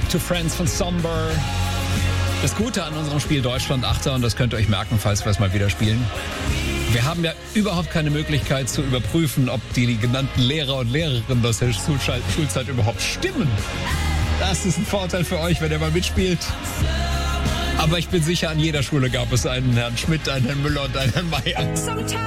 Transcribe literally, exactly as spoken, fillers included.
Back to Friends von Somber. Das Gute an unserem Spiel Deutschland Achter, und das könnt ihr euch merken, falls wir es mal wieder spielen. Wir haben ja überhaupt keine Möglichkeit zu überprüfen, ob die genannten Lehrer und Lehrerinnen aus der Schulzeit, Schulzeit überhaupt stimmen. Das ist ein Vorteil für euch, wenn ihr mal mitspielt. Aber ich bin sicher, an jeder Schule gab es einen Herrn Schmidt, einen Herrn Müller und einen Herrn Meier.